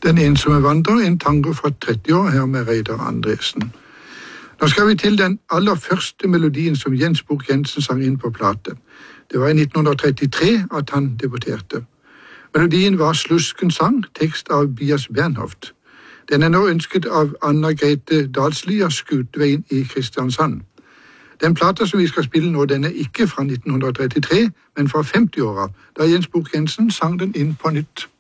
Den ensomme vandrer, en tango fra 30 år, her med Reidar Andresen. Nå skal vi til den aller første melodien som Jens Bukh-Jensen sang inn på plate. Det var i 1933 at han debuterte. Melodien var Sluskens sang, tekst av Bias Bernhoft. Den er nå ønsket av Anna Grete Dalslia, Skutveien i Kristiansand. Den plata som vi skal spille nå, den er ikke fra 1933, men fra 50-åra, da Jens Bukh-Jensen sang den inn på nytt.